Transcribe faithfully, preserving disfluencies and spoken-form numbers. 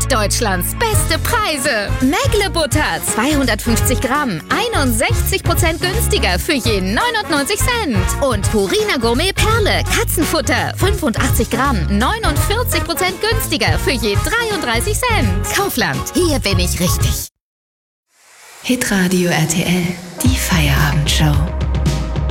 Deutschlands beste Preise. Mägle Butter zweihundertfünfzig Gramm, einundsechzig Prozent günstiger für je neunundneunzig Cent. Und Purina Gourmet Perle Katzenfutter, fünfundachtzig Gramm, neunundvierzig Prozent günstiger für je dreiunddreißig Cent. Kaufland, hier bin ich richtig. Hitradio R T L, die Feierabendshow.